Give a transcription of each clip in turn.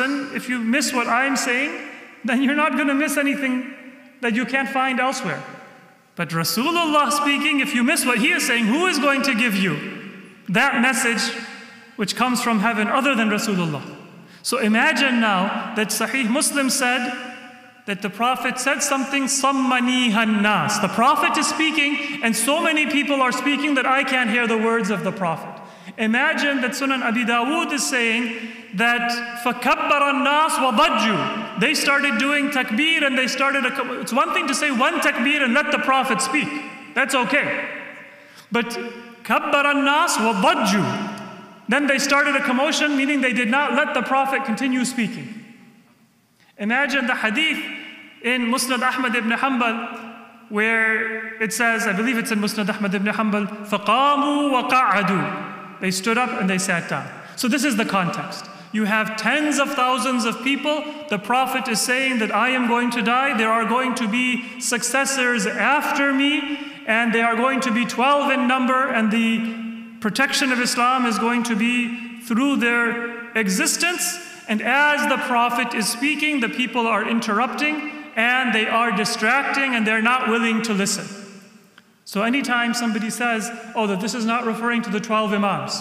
person, if you miss what I'm saying, then you're not going to miss anything that you can't find elsewhere. But Rasulullah speaking, if you miss what he is saying, who is going to give you that message which comes from heaven other than Rasulullah? So imagine now that Sahih Muslim said that the Prophet said something, Sammanihan nas. The Prophet is speaking and so many people are speaking that I can't hear the words of the Prophet. Imagine that Sunan Abi Dawud is saying that فَكَبَّرَ النَّاسُ وَضَجُّوا. They started doing takbir and they started, it's one thing to say one takbir and let the Prophet speak. That's okay. But كَبَّرَ النَّاسُ وَضَجُّوا. Then they started a commotion, meaning they did not let the Prophet continue speaking. Imagine the hadith in Musnad Ahmad ibn Hanbal where it says, I believe it's in Musnad Ahmad ibn Hanbal, فَقَامُوا وَقَعَدُوا. They stood up and they sat down. So this is the context. You have tens of thousands of people. The Prophet is saying that I am going to die. There are going to be successors after me, and they are going to be 12 in number, and the protection of Islam is going to be through their existence. And as the Prophet is speaking, the people are interrupting, and they are distracting, and they're not willing to listen. So anytime somebody says, oh, that this is not referring to the 12 Imams,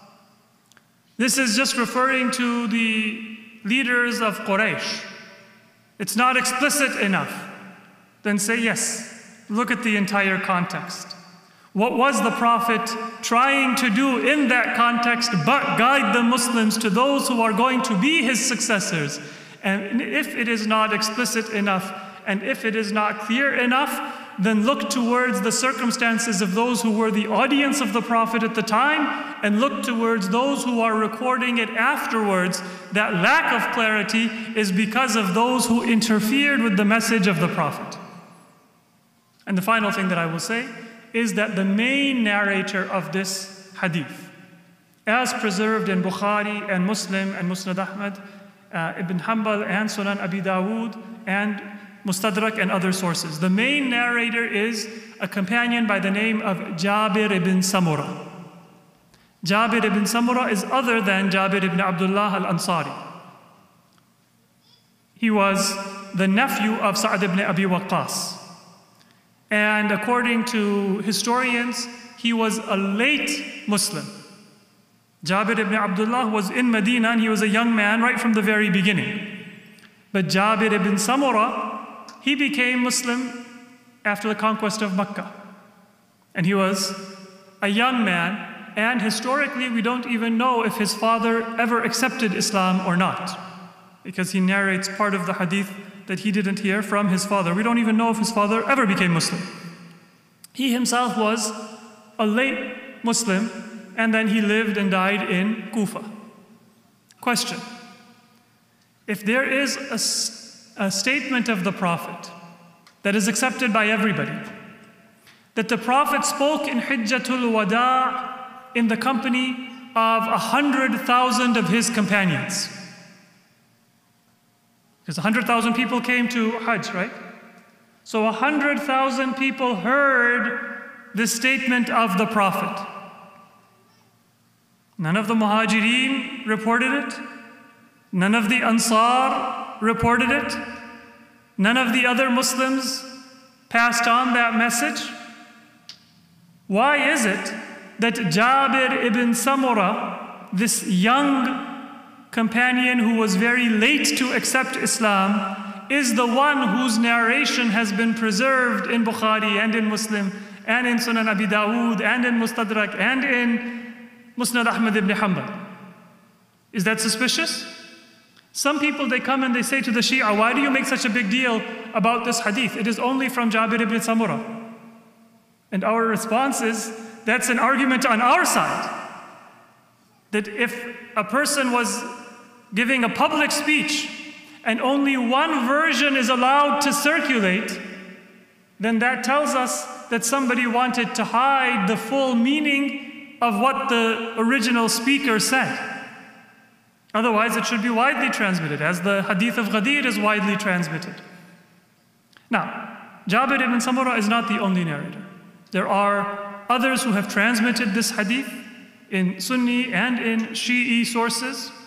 this is just referring to the leaders of Quraysh, it's not explicit enough, then say yes. Look at the entire context. What was the Prophet trying to do in that context but guide the Muslims to those who are going to be his successors? And if it is not explicit enough, and if it is not clear enough, then look towards the circumstances of those who were the audience of the Prophet at the time, and look towards those who are recording it afterwards. That lack of clarity is because of those who interfered with the message of the Prophet. And the final thing that I will say is that the main narrator of this hadith, as preserved in Bukhari and Muslim and Musnad Ahmad, Ibn Hanbal and Sunan Abi Dawud and Mustadrak and other sources, the main narrator is a companion by the name of Jabir ibn Samura. Jabir ibn Samura is other than Jabir ibn Abdullah al-Ansari. He was the nephew of Sa'd ibn Abi Waqqas. And according to historians, he was a late Muslim. Jabir ibn Abdullah was in Medina and he was a young man right from the very beginning. But Jabir ibn Samura, he became Muslim after the conquest of Mecca. And he was a young man, and historically we don't even know if his father ever accepted Islam or not, because he narrates part of the hadith that he didn't hear from his father. We don't even know if his father ever became Muslim. He himself was a late Muslim, and then he lived and died in Kufa. Question: if there is a statement of the Prophet that is accepted by everybody, that the Prophet spoke in Hijjatul Wada in the company of 100,000 of his companions, because 100,000 people came to Hajj, right? So 100,000 people heard this statement of the Prophet. None of the Muhajirin reported it. None of the Ansar reported it. None of the other Muslims passed on that message. Why is it that Jabir ibn Samura, this young companion who was very late to accept Islam, is the one whose narration has been preserved in Bukhari and in Muslim and in Sunan Abi Dawud and in Mustadrak and in Musnad Ahmad ibn Hanbal? Is that suspicious? Some people, they come and they say to the Shia, why do you make such a big deal about this hadith? It is only from Jabir ibn Samura. And our response is, that's an argument on our side. That if a person was giving a public speech and only one version is allowed to circulate, then that tells us that somebody wanted to hide the full meaning of what the original speaker said. Otherwise, it should be widely transmitted, as the hadith of Ghadir is widely transmitted. Now, Jabir ibn Samura is not the only narrator. There are others who have transmitted this hadith in Sunni and in Shi'i sources.